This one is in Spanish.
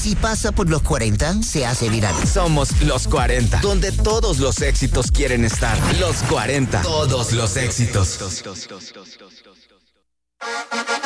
Si pasa por los 40, se hace viral. Somos los 40, donde todos los éxitos quieren estar. Los 40, todos los éxitos.